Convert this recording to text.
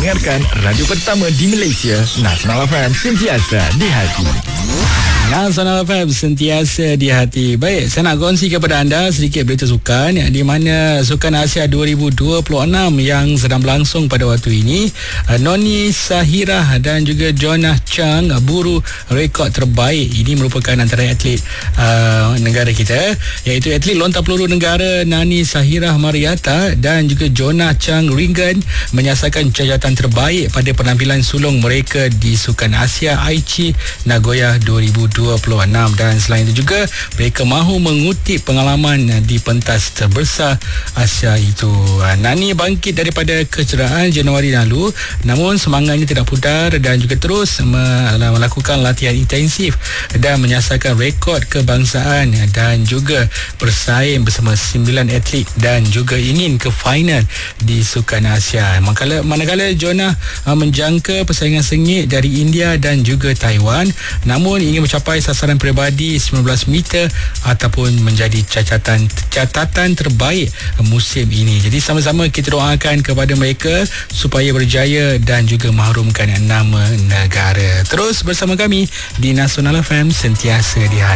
dengarkan radio pertama di Malaysia, Nasional FM, sentiasa di hati. Nasional FM sentiasa di hati. Baik, saya nak kongsi kepada anda sedikit berita sukan, di mana Sukan Asia 2026 yang sedang berlangsung pada waktu ini. Noni Sahirah dan juga Jonah Chang buru rekod terbaik. Ini merupakan antara atlet negara kita, iaitu atlet lontar peluru negara Nani Sahirah Mariata dan juga Jonah Chang Ringan menyasarkan cacatan terbaik pada penampilan sulung mereka di Sukan Asia Aichi Nagoya 2026. Dan selain itu juga mereka mahu mengutip pengalaman di pentas terbesar Asia itu. Nani bangkit daripada kecederaan Januari lalu, namun semangatnya tidak pudar dan juga terus melakukan latihan intensif dan menyasarkan rekod kebangsaan dan juga bersaing bersama 9 atlet dan juga ingin ke final di Sukan Asia. Manakala Jonah menjangka persaingan sengit dari India dan juga Taiwan, namun ingin mencapai sasaran peribadi 19 meter ataupun menjadi catatan terbaik musim ini. Jadi sama-sama kita doakan kepada mereka supaya berjaya dan juga mengharumkan nama negara. Terus bersama kami di Nasional FM, sentiasa di hati.